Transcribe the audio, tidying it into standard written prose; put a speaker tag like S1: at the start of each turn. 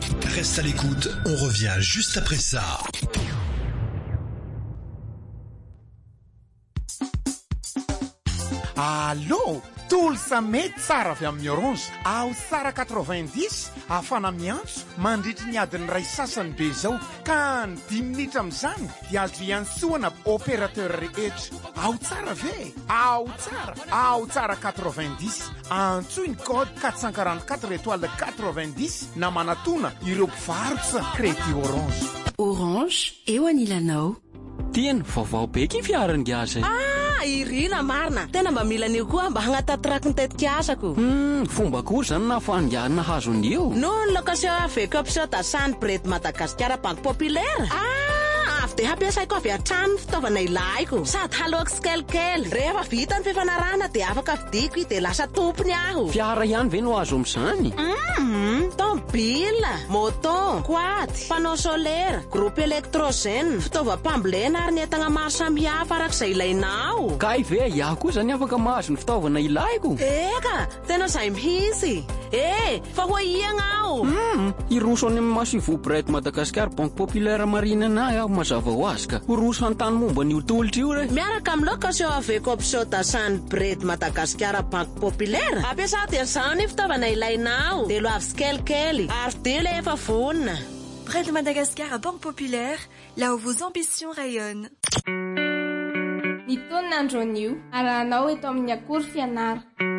S1: Reste à l'écoute, on revient juste après ça.
S2: Allô, tolsa mety tsara avy amin'ny Orange. Ao tsara 90 ahafana miantso mandritra ny adiny ray sasany be zao ka ny 10 minitra amin'izany dia azo iantsoana opérateur rehetra. Ao tsara ve? Ao tsara 90. Antsoy ny code 444 étoile 90 na manatona ireo mpivarotra crédit Orange.
S3: Orange, eo anilanao.
S4: Tena vaovao be ky fiarany gaza.
S5: Irina marina, tena mba mila anio koa mba hagnatataraky ny tetika asako.
S4: Fomba kory zany na fandiana hazo anio.
S5: Non location avec option d'Assane Prête Madagascar Banque Populaire. Avy de hampiasaiko avy hatrany fitaovana ilaiko. Sady haloako sikelikely. Rehefa vita ny fifanarahana de afaka vidiko de lasa tompony aho.
S4: Fiara ihany ve no azo am'izany?
S5: Tômôbila, moto, quad, panneau solaire, groupe électrogène, fitaovam-pambolena ary ny entana maro samihafa arak'izay ilainao.
S4: Kay ve iaho koa zany afaka mahazo ny fitaovana ilaiko?
S5: Eka, tena zay mihitsy. Fa ho iagna aho.
S4: Iroso any amin'ny Masivo Prête Madagascar Banque Populaire marina na aho mazava ho azy ka. Iroso antany momba ny tolotry io re.
S5: Miaraka amin'ny location avec option d'Assane Prête Madagascar Banque Populaire. Ampiasa dia zany fitaovana ilainao. De loavy sikelikely ary de le efa vonina.
S6: Prête Madagascar à Banque Populaire, là où vos ambitions rayonnent.
S7: Ny taonandro anio arahanao eto amin'ny akory fianara.